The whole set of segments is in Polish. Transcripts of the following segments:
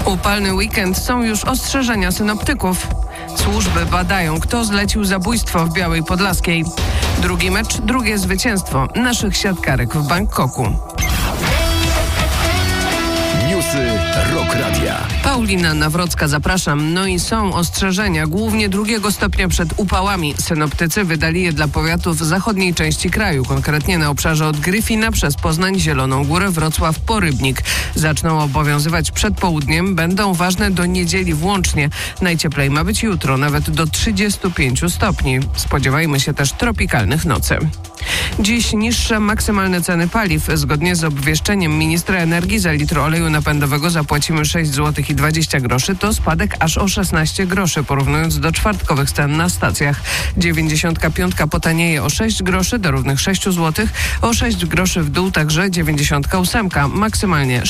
Upalny weekend, są już ostrzeżenia synoptyków. Służby badają, kto zlecił zabójstwo w Białej Podlaskiej. Drugi mecz, drugie zwycięstwo naszych siatkarek w Bangkoku. Newsy Rock Radia. Paulina Nawrocka, zapraszam. No i są ostrzeżenia, głównie 2 stopnia przed upałami. Synoptycy wydali je dla powiatów zachodniej części kraju, konkretnie na obszarze od Gryfina przez Poznań, Zieloną Górę, Wrocław po Rybnik. Zaczną obowiązywać przed południem, będą ważne do niedzieli włącznie. Najcieplej ma być jutro, nawet do 35 stopni. Spodziewajmy się też tropikalnych nocy. Dziś niższe maksymalne ceny paliw. Zgodnie z obwieszczeniem ministra energii za litr oleju napędowego zapłacimy 6,20 zł. To spadek aż o 16 groszy, porównując do czwartkowych cen na stacjach. 95 potanieje o 6 groszy do równych 6 zł. O 6 groszy w dół także 98, maksymalnie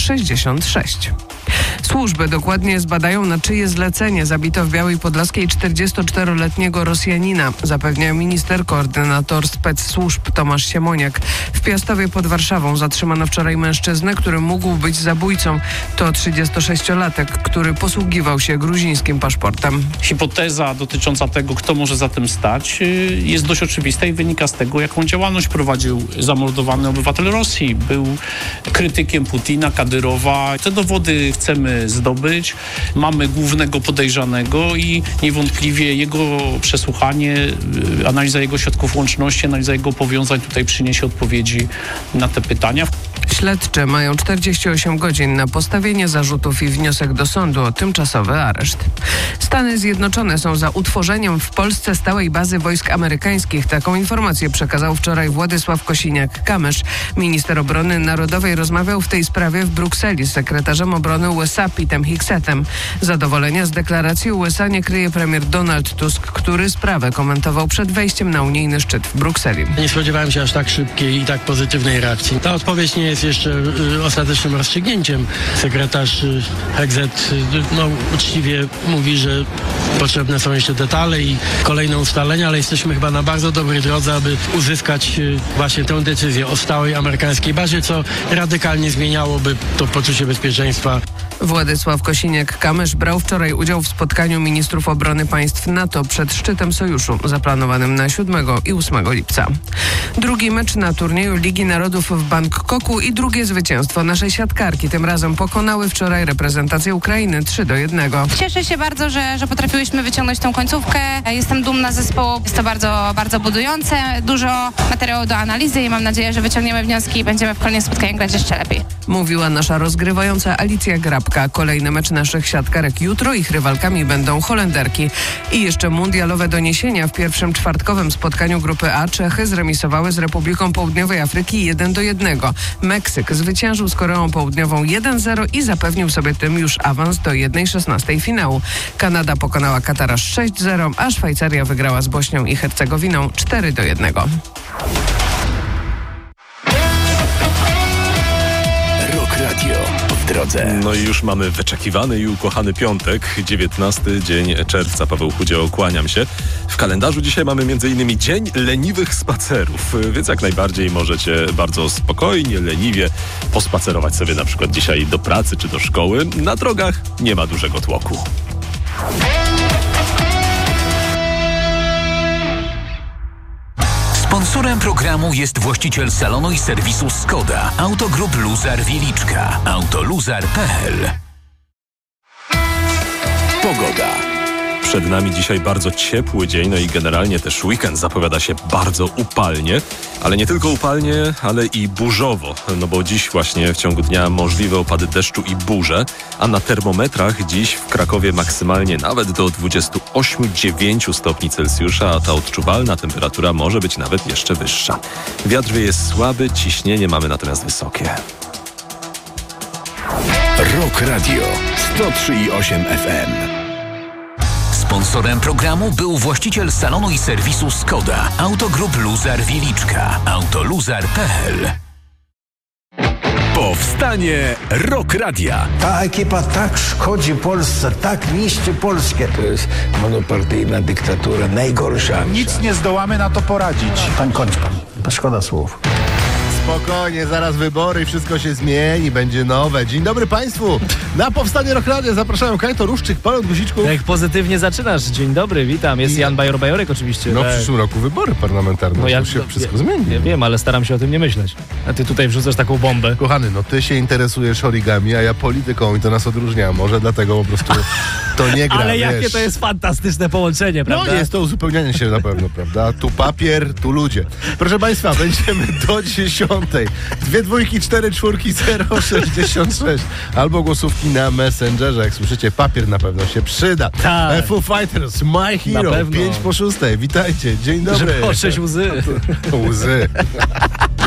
6,66. Służby dokładnie zbadają, na czyje zlecenie zabito w Białej Podlaskiej 44-letniego Rosjanina, zapewnia minister koordynator spec-służb Tomasz Siemoniak. W Piastowie pod Warszawą zatrzymano wczoraj mężczyznę, który mógł być zabójcą. To 36-latek, który posługiwał się gruzińskim paszportem. Hipoteza dotycząca tego, kto może za tym stać, jest dość oczywista i wynika z tego, jaką działalność prowadził zamordowany obywatel Rosji. Był krytykiem Putina, Kadyrowa. Te dowody chcemy zdobyć. Mamy głównego podejrzanego i niewątpliwie jego przesłuchanie, analiza jego środków łączności, analiza jego powiązań tutaj przyniesie odpowiedzi na te pytania. Śledczy mają 48 godzin na postawienie zarzutów i wniosek do sądu o tymczasowy areszt. Stany Zjednoczone są za utworzeniem w Polsce stałej bazy wojsk amerykańskich. Taką informację przekazał wczoraj Władysław Kosiniak-Kamysz. Minister obrony narodowej rozmawiał w tej sprawie w Brukseli z sekretarzem obrony USA Petem Higsetem. Zadowolenia z deklaracji USA nie kryje premier Donald Tusk, który sprawę komentował przed wejściem na unijny szczyt w Brukseli. Nie spodziewałem się aż tak szybkiej i tak pozytywnej reakcji. Ta odpowiedź nie jest jeszcze ostatecznym rozstrzygnięciem. Sekretarz Hegset uczciwie mówi, że potrzebne są jeszcze detale i kolejne ustalenia, ale jesteśmy chyba na bardzo dobrej drodze, aby uzyskać właśnie tę decyzję o stałej amerykańskiej bazie, co radykalnie zmieniałoby to poczucie bezpieczeństwa. Władysław Kosiniak-Kamysz brał wczoraj udział w spotkaniu ministrów obrony państw NATO przed szczytem sojuszu zaplanowanym na 7 i 8 lipca. Drugi mecz na turnieju Ligi Narodów w Bangkoku i drugie zwycięstwo naszej siatkarki. Tym razem pokonały wczoraj reprezentację Ukrainy 3-1. Cieszę się bardzo, że potrafiłyśmy wyciągnąć tą końcówkę. Jestem dumna z zespołu. Jest to bardzo, bardzo budujące. Dużo materiału do analizy i mam nadzieję, że wyciągniemy wnioski i będziemy w kolejnych spotkaniach grać jeszcze lepiej. Mówiła nasza rozgrywająca Alicja Grabka. Kolejny mecz naszych siatkarek jutro. Ich rywalkami będą Holenderki. I jeszcze mundialowe doniesienia. W pierwszym czwartkowym spotkaniu grupy A Czechy zremisowały z Republiką Południowej Afryki 1-1. Meksyk zwyciężył z Koreą Południową 1-0 i zapewnił sobie tym już awans do 1/16 finału. Kanada pokonała Katar 6-0, a Szwajcaria wygrała z Bośnią i Hercegowiną 4-1. Rock Radio w drodze. No i już mamy wyczekiwany i ukochany piątek, 19 dzień czerwca. Paweł Chudzieło, kłaniam się. W kalendarzu dzisiaj mamy m.in. dzień leniwych spacerów, więc jak najbardziej możecie bardzo spokojnie, leniwie pospacerować sobie na przykład dzisiaj do pracy czy do szkoły. Na drogach nie ma dużego tłoku. Sponsorem programu jest właściciel salonu i serwisu Skoda, Autogroup Luzar Wieliczka, autoluzar.pl. Pogoda. Przed nami dzisiaj bardzo ciepły dzień, no i generalnie też weekend zapowiada się bardzo upalnie, ale nie tylko upalnie, ale i burzowo, no bo dziś właśnie w ciągu dnia możliwe opady deszczu i burze, a na termometrach dziś w Krakowie maksymalnie nawet do 28,9 stopni Celsjusza, a ta odczuwalna temperatura może być nawet jeszcze wyższa. Wiatr wieje słaby, ciśnienie mamy natomiast wysokie. Rock Radio 103,8 FM. Sponsorem programu był właściciel salonu i serwisu Skoda, Autogroup Luzar Wieliczka, autoluzar.pl. Powstanie Rock Radia. Ta ekipa tak szkodzi Polsce, tak niszczy Polskę. To jest monopartyjna dyktatura, najgorsza. Nic nie zdołamy na to poradzić. Kończ pan. Szkoda słów. Spokojnie, zaraz wybory i wszystko się zmieni, będzie nowe. Dzień dobry Państwu. Na Powstanie Rock Radio zapraszają Kajto Ruszczyk, Paweł Guziczków. Jak pozytywnie zaczynasz. Dzień dobry, witam. Jest Jan Bajor-Bajorek oczywiście. No w przyszłym roku wybory parlamentarne, już się wszystko zmieni. Ja wiem, ale staram się o tym nie myśleć. A ty tutaj wrzucasz taką bombę. Kochany, no ty się interesujesz origami, a ja polityką i to nas odróżnia. Może dlatego po prostu to nie gra, Ale wiesz. jakie to jest fantastyczne połączenie, prawda? No jest to uzupełnianie się na pewno, prawda? Tu papier, tu ludzie. Proszę Państwa, będziemy do 10. 2 dwójki, 4 czwórki, 066. Albo głosówki na Messengerze. Jak słyszycie, papier na pewno się przyda. Tak. Foo Fighters, My Hero, 5 po 6. Witajcie, dzień dobry. Żeby otrzeć łzy. Łzy.